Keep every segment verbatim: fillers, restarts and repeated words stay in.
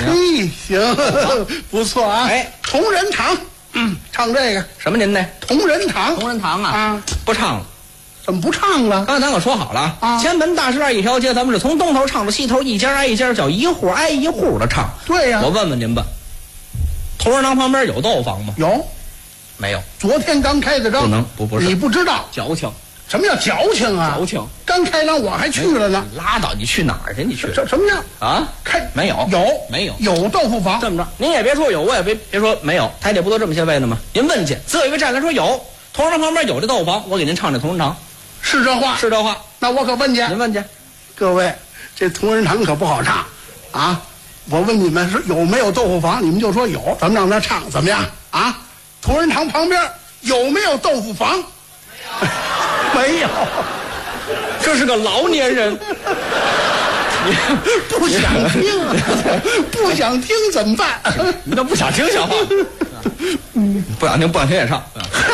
嘿，行，不错啊。 哎， 同仁堂，嗯，唱这个什么您呢？ 同仁堂， 同仁堂啊， 啊， 不唱了。 怎么不唱了？ 刚才咱可说好了啊， 前门大石栏一条街，咱们是从东头唱到西头，一家挨一家，叫一户挨一户的唱。 对呀、 我问问您吧，同仁堂旁边有豆腐房吗？ 有， 没有。 昨天刚开的张。 不能，不不是。 你不知道矫情。 什么叫矫情啊？ 矫情。 刚开张我还去了呢。 拉倒，你去哪儿去？你去什什么叫啊？ 开没有， 有没有有豆腐房。 这么着，您也别说有，我也别别说没有，台底不都这么些位呢吗？您问去，自有一位站来说有，同仁堂旁边有这豆腐房，我给您唱这同仁堂。 是这话？ 是这话。 那我可问去， 您问去， 各位，这同仁堂可不好唱啊！我问你们说有没有豆腐房，你们就说有，咱们让他唱怎么样啊？同仁堂旁边有没有豆腐房？没有。 这是个老年人。 你不想听啊？不想听怎么办？ 你都不想听小话。嗯，不想听，不想听也唱。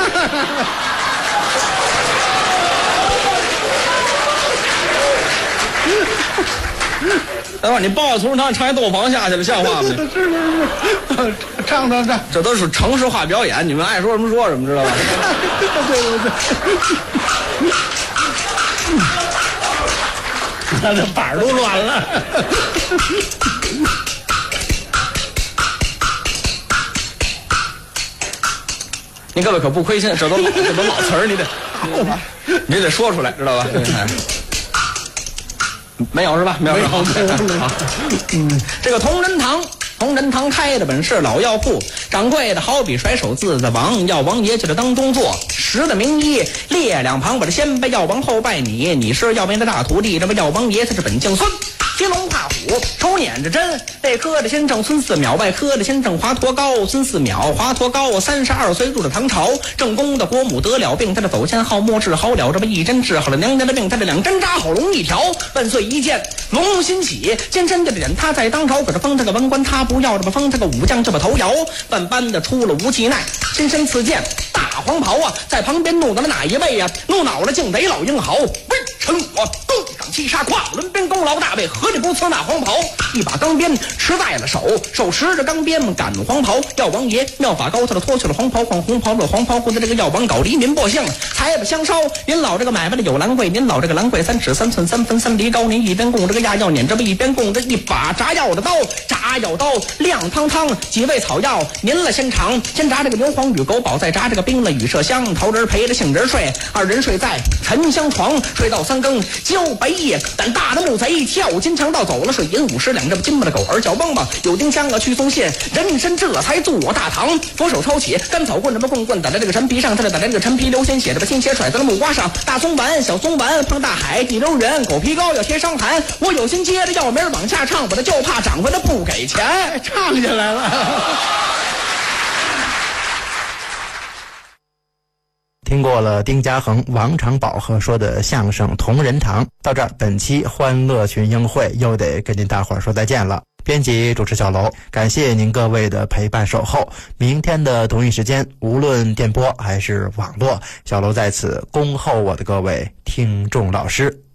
待会儿你抱着同仁堂唱一豆腐房下去了，像话吗？ 是是是，唱唱唱， 这都是城市化表演，你们爱说什么说什么，知道吧？ 对对对。他这板儿都乱了。 您各位可不亏心，这都老这都老词儿，你得你得说出来，知道吧？没有是吧？没有，没有，没有。好，嗯，这个同仁堂，同仁堂开的本是老药铺，掌柜的好比甩手字的王，药王爷就得当中坐。十的名医列两旁，我这先拜药王，后拜你，你是药王的大徒弟，这不药王爷他是本将孙。金龙怕虎，手捻着针，内科的先生孙四淼，外科的先生华佗高。孙四淼，华佗高，三十二岁入了唐朝，正宫的国母得了病，他的走先好莫治好了，这么一针治好了娘家的病，他这两针扎好龙一条，万岁一见龙龙欣喜，金身的脸他在当朝，可是封他个文官他不要，这么封他个武将这么头摇，万般的出了无气奈，亲身赐剑大黄袍啊，在旁边怒恼了哪一位啊？怒恼了竟得老英豪，微臣我共赏七杀，跨轮边功劳大备，何里不辞那黄袍？一把钢鞭持在了手，手持着钢鞭赶黄袍。药王爷妙法高，他的脱去了黄袍，换红袍了黄袍，护的这个药王搞黎民百姓，财不相烧。您老这个买卖的有兰桂，您老这个兰桂三尺三寸三分三厘高，您一边供这个压药，撵着一边供着一把炸药的刀，炸药刀亮堂堂，几味草药您了先尝，先炸这个牛黄与狗宝，再炸这个冰了与麝香，桃仁陪着杏仁睡，二人睡在沉香床，睡到三更交白夜，胆大的木贼跳金墙道走了，水银五十两，这么金巴的狗儿叫蹦蹦，有丁香啊去送信，人参这才坐我大堂，左手抄起干草棍，这么棍棍打在这个陈皮上，他这打在这个陈皮流鲜血，这么鲜血甩在了木瓜上，大松丸小松丸胖大海地溜人，狗皮膏要贴伤寒，我有心接着药名往下唱，我的就怕掌柜的不给钱， 唱下来了。 听过了丁家恒、王长宝和说的相声《同仁堂》，到这儿本期欢乐群英会又得跟您大伙儿说再见了。编辑主持小楼，感谢您各位的陪伴守候。明天的同一时间，无论电波还是网络，小楼在此恭候我的各位听众老师。